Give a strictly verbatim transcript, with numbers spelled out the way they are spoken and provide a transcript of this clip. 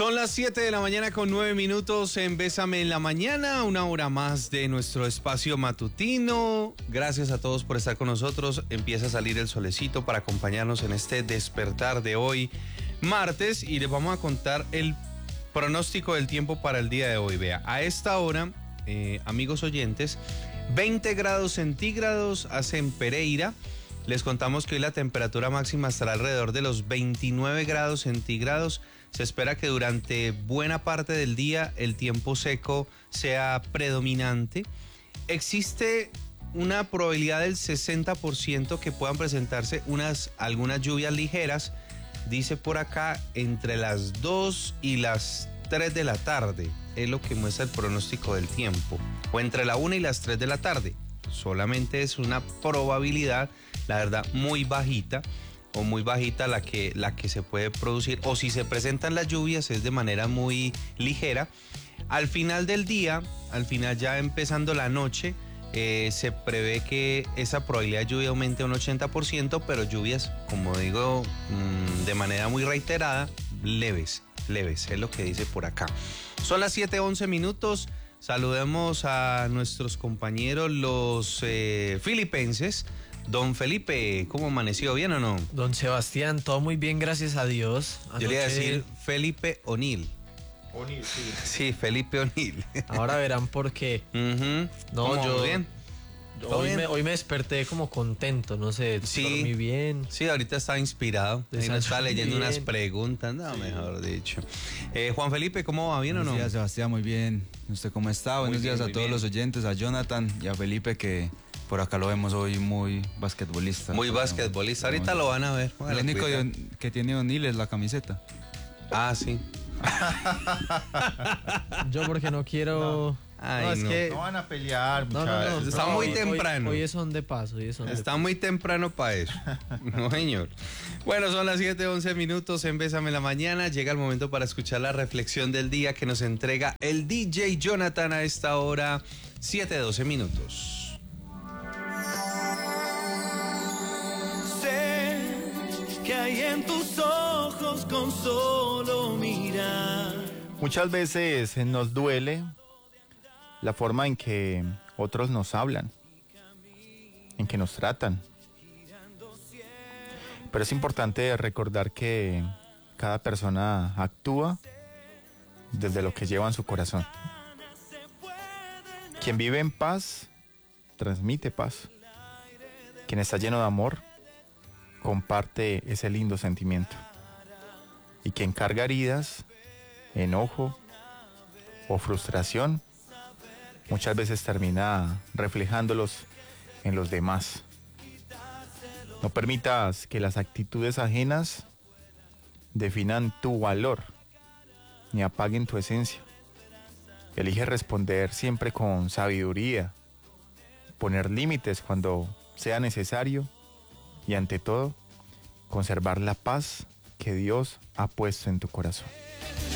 Son las siete de la mañana con nueve minutos en Bésame en la Mañana, una hora más de nuestro espacio matutino. Gracias a todos por estar con nosotros. Empieza a salir el solecito para acompañarnos en este despertar de hoy, martes, y les vamos a contar el pronóstico del tiempo para el día de hoy. Vea, a esta hora, eh, amigos oyentes, veinte grados centígrados hace en Pereira. Les contamos que hoy la temperatura máxima estará alrededor de los veintinueve grados centígrados. Se espera que durante buena parte del día el tiempo seco sea predominante. Existe una probabilidad del sesenta por ciento que puedan presentarse unas, algunas lluvias ligeras, dice por acá, entre las dos y las tres de la tarde. Es lo que muestra el pronóstico del tiempo. O entre la una y las tres de la tarde. Solamente es una probabilidad, la verdad, muy bajita o muy bajita la que, la que se puede producir, o si se presentan las lluvias es de manera muy ligera. Al final del día, al final ya empezando la noche, eh, se prevé que esa probabilidad de lluvia aumente a un ochenta por ciento, pero lluvias, como digo, mmm, de manera muy reiterada, leves, leves, es lo que dice por acá. Son las siete once minutos. Saludemos a nuestros compañeros los eh, filipenses. Don Felipe, ¿cómo amaneció? ¿Bien o no? Don Sebastián, todo muy bien, gracias a Dios. Anoche... Yo le iba a decir Felipe O'Neill. O'Neill, sí. Sí, Felipe O'Neill. Ahora verán por qué. Uh-huh. No, yo... bien? Hoy bien? me, hoy me desperté como contento, no sé, sí, dormí bien. Sí, ahorita estaba inspirado. Ahí nos estaba leyendo bien. Unas preguntas, no, sí. Mejor dicho. Eh, Juan Felipe, ¿cómo va? ¿Bien Buenos o no? días, Sebastián, muy bien. ¿Usted cómo está? Buenos muy días bien, a todos bien. los oyentes, a Jonathan y a Felipe, que por acá lo vemos hoy muy basquetbolista. Muy basquetbolista, ahorita lo van a ver. Lo único que tiene O'Neill es la camiseta. Ah, sí. Yo porque no quiero... No. Ay, no, es no. que no van a pelear, no, no, no, está no, muy hoy, temprano. Hoy, hoy es son de paso. Hoy es son está de muy temprano para eso. No, señor. Bueno, son las siete once minutos en Bésame la Mañana. Llega el momento para escuchar la reflexión del día que nos entrega el D J Jonathan a esta hora, siete doce minutos. Sé que hay en tus ojos con solo mirar. Muchas veces nos duele la forma en que otros nos hablan, en que nos tratan. Pero es importante recordar que cada persona actúa desde lo que lleva en su corazón. Quien vive en paz, transmite paz. Quien está lleno de amor, comparte ese lindo sentimiento. Y quien carga heridas, enojo o frustración, muchas veces termina reflejándolos en los demás. No permitas que las actitudes ajenas definan tu valor ni apaguen tu esencia. Elige responder siempre con sabiduría, poner límites cuando sea necesario y, ante todo, conservar la paz que Dios ha puesto en tu corazón.